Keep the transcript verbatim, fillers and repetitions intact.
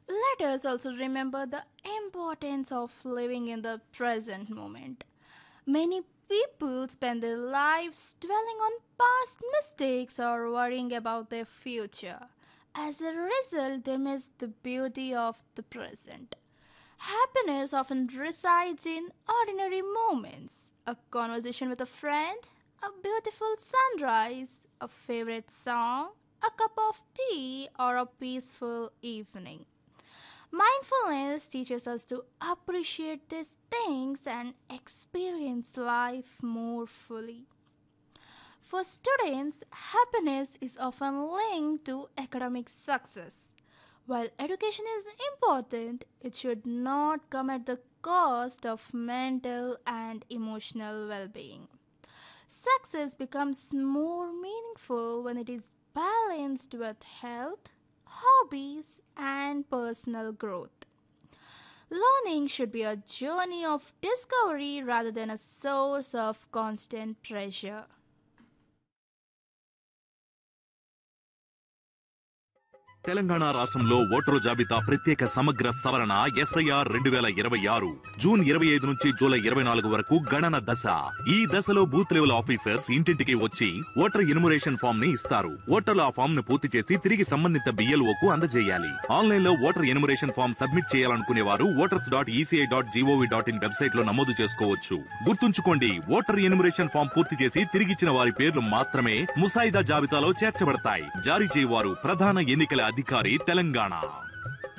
Let us also remember the importance of living in the present moment. Many people spend their lives dwelling on past mistakes or worrying about their future. As a result, they miss the beauty of the present. Happiness often resides in ordinary moments: a conversation with a friend, a beautiful sunrise, a favorite song, a cup of tea, or a peaceful evening. Mindfulness teaches us to appreciate these things and experience life more fully. For students, happiness is often linked to academic success. While education is important, it should not come at the cost of mental and emotional well being. Success becomes more meaningful when it is balanced with health, hobbies, and personal growth. Learning should be a journey of discovery rather than a source of constant pressure. Telangana రాష్ట్రంలో voter జాబితా ప్రత్యేక సమగ్ర సవరణ SIR రెండు వేల ఇరవై ఆరు June ఇరవై ఐదు నుంచి జూలై ఇరవై నాలుగు వరకు గణన దశ. ఈ దశలో బూత్ లెవెల్ ఆఫీసర్స్ ఇంటింటికి వచ్చి ఓటర్ ఎన్యుమరేషన్ ఫామ్ ని ఇస్తారు. ఓటర్లు ఆ ఫామ్ ను పూర్తి చేసి తిరిగి సంబంధిత బిఎల్ఓకు అందజేయాలి. ఆన్లైన్ లో ఓటర్ ఎన్యుమరేషన్ ఫామ్ సబ్మిట్ చేయాలనుకునే వారు voters dot ECI dot GOV dot in website లో నమోదు చేసుకోవచ్చు. గుర్తుంచుకోండి, ఓటర్ ఎన్యుమరేషన్ ఫామ్ పూర్తి చేసి తిరిగిచ్చిన వారి పేర్లు మాత్రమే ముసాయిదా జాబితాలో చేర్చబడతాయి. జారీ చేయవారు ప్రధాన ఎన్నికల అధికారి, తెలంగాణ.